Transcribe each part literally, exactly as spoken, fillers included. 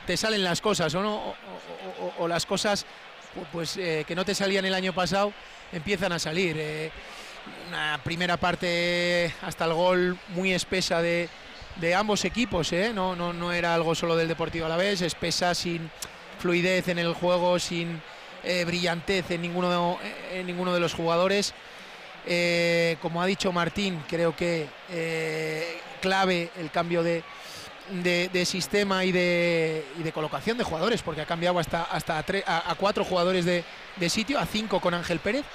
te salen las cosas, ¿o no? O, o, o, o las cosas pues eh, que no te salían el año pasado empiezan a salir. Eh, una primera parte hasta el gol muy espesa de, de ambos equipos, ¿eh? no, no, no era algo solo del Deportivo Alavés, espesa, sin fluidez en el juego, sin eh, brillantez en ninguno, en ninguno de los jugadores. Eh, como ha dicho Martín, creo que eh, clave el cambio de, de, de sistema y de, y de colocación de jugadores, porque ha cambiado hasta, hasta a, tre, a, a cuatro jugadores de, de sitio, a cinco con Ángel Pérez.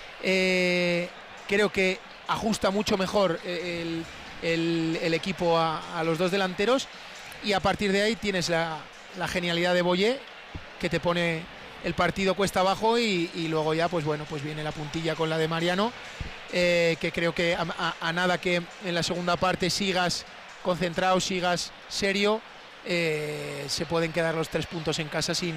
Eh, creo que ajusta mucho mejor el, el, el equipo a, a los dos delanteros, y a partir de ahí tienes la, la genialidad de Boyé, que te pone el partido cuesta abajo, y, y luego ya pues bueno, pues viene la puntilla con la de Mariano, eh, que creo que a, a, a nada que en la segunda parte sigas concentrado, sigas serio, eh, se pueden quedar los tres puntos en casa sin,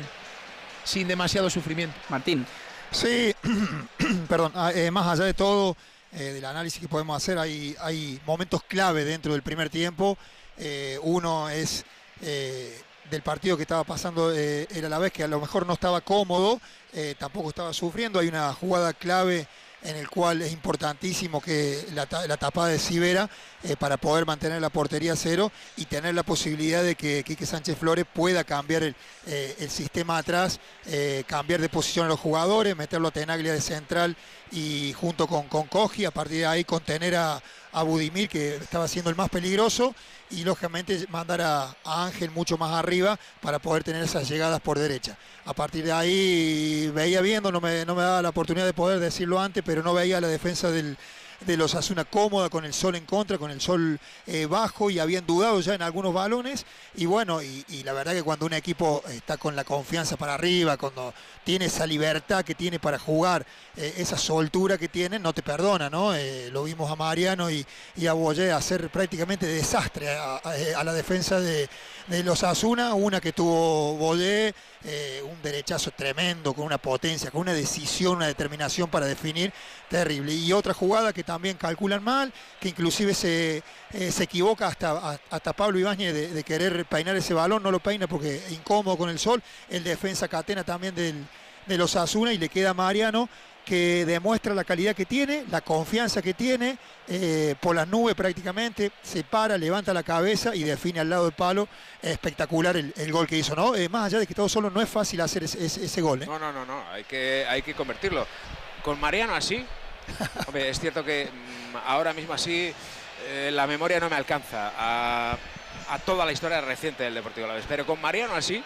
sin demasiado sufrimiento. Martín. Sí, perdón, eh, más allá de todo, eh, del análisis que podemos hacer, hay, hay momentos clave dentro del primer tiempo. Eh, uno es eh, del partido que estaba pasando eh, el Alavés, que a lo mejor no estaba cómodo, eh, tampoco estaba sufriendo. Hay una jugada clave en el cual es importantísimo que la, la tapada de Sivera eh, para poder mantener la portería a cero y tener la posibilidad de que Quique Sánchez Flores pueda cambiar el, eh, el sistema atrás, eh, cambiar de posición a los jugadores, meterlo a Tenaglia de central y junto con, con Cogi, a partir de ahí contener a, a Budimir, que estaba siendo el más peligroso, y lógicamente mandar a, a Ángel mucho más arriba para poder tener esas llegadas por derecha. A partir de ahí veía viendo, no me, no me daba la oportunidad de poder decirlo antes, pero no veía la defensa del, de los Osasuna cómoda, con el sol en contra, con el sol eh, bajo, y habían dudado ya en algunos balones. Y bueno, y, y la verdad que cuando un equipo está con la confianza para arriba, cuando tiene esa libertad que tiene para jugar, eh, esa soltura que tiene, no te perdona, ¿no? Eh, lo vimos a Mariano y, y a Boyé hacer prácticamente desastre a, a, a la defensa de, de los Osasuna, una que tuvo Boyé, eh, un derechazo tremendo, con una potencia, con una decisión, una determinación para definir terrible. Y otra jugada que también calculan mal, que inclusive se, eh, se equivoca hasta, hasta Pablo Ibáñez de, de querer peinar ese balón, no lo peina porque es incómodo con el sol. El defensa Catena también del, de los Osasuna, y le queda a Mariano, que demuestra la calidad que tiene, la confianza que tiene, eh, por las nubes prácticamente, se para, levanta la cabeza y define al lado del palo. Espectacular el, el gol que hizo, ¿no? Eh, más allá de que todo solo no es fácil hacer ese, ese, ese gol, ¿eh? No, no, no, no, hay que, hay que convertirlo. Con Mariano así, hombre, es cierto que mmm, ahora mismo así eh, la memoria no me alcanza a, a toda la historia reciente del Deportivo Alavés, pero con Mariano así,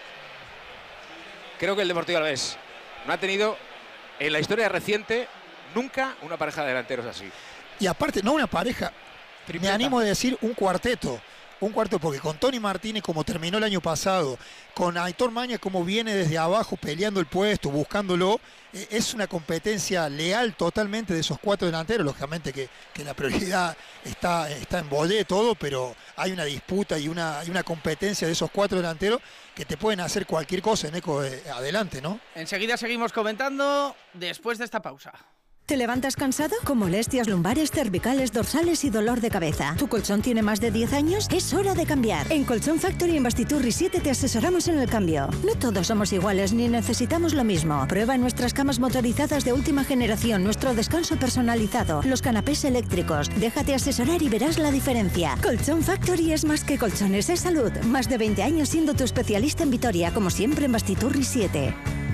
creo que el Deportivo Alavés no ha tenido en la historia reciente nunca una pareja de delanteros así. Y aparte, no una pareja, tripleta. Me animo a decir un cuarteto. Un cuarto, porque con Tony Martínez, como terminó el año pasado, con Aitor Maña, como viene desde abajo peleando el puesto, buscándolo, eh, es una competencia leal totalmente de esos cuatro delanteros. Lógicamente que, que la prioridad está, está en Boyé, todo, pero hay una disputa y una, hay una competencia de esos cuatro delanteros que te pueden hacer cualquier cosa en eco de, adelante, ¿no? Enseguida seguimos comentando después de esta pausa. ¿Te levantas cansado? ¿Con molestias lumbares, cervicales, dorsales y dolor de cabeza? ¿Tu colchón tiene más de diez años? Es hora de cambiar. En Colchón Factory en Bastiturri siete te asesoramos en el cambio. No todos somos iguales ni necesitamos lo mismo. Prueba nuestras camas motorizadas de última generación, nuestro descanso personalizado, los canapés eléctricos. Déjate asesorar y verás la diferencia. Colchón Factory es más que colchones, es salud. Más de veinte años siendo tu especialista en Vitoria, como siempre en Bastiturri siete.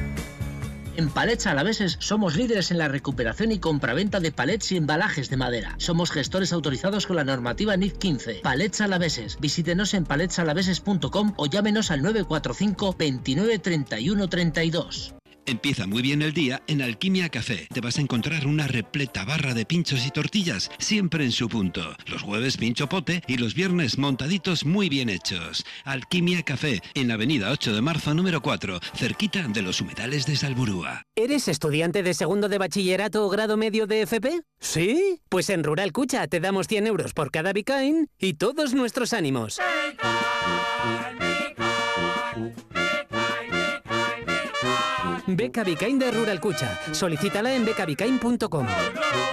En Palets Alaveses somos líderes en la recuperación y compraventa de palets y embalajes de madera. Somos gestores autorizados con la normativa N I C quince. Palets Alaveses. Visítenos en palets alaveses punto com o llámenos al nueve cuatro cinco, veintinueve, treinta y uno, treinta y dos. Empieza muy bien el día en Alquimia Café. Te vas a encontrar una repleta barra de pinchos y tortillas, siempre en su punto. Los jueves pincho pote y los viernes montaditos muy bien hechos. Alquimia Café, en Avenida ocho de marzo número cuatro, cerquita de los humedales de Salburúa. ¿Eres estudiante de segundo de bachillerato o grado medio de F P? ¿Sí? Pues en Rural Cucha te damos cien euros por cada Bicain y todos nuestros ánimos. Beca Bicain de Rural Cucha. Solicítala en beca bicain punto com.